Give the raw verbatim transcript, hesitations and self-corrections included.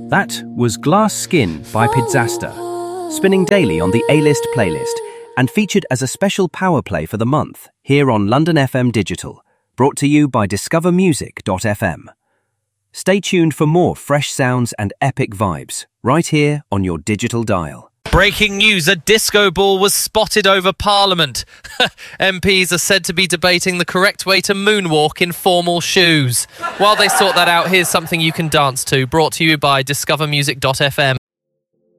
That was Glass Skin by Pizzasta, spinning daily on the A-List playlist and featured as a special power play for the month here on London F M Digital, brought to you by discover music dot f m. Stay tuned for more fresh sounds and epic vibes right here on your digital dial. Breaking news, a disco ball was spotted over Parliament. M Ps are said to be debating the correct way to moonwalk in formal shoes. While they sort that out, here's something you can dance to, brought to you by discover music dot f m.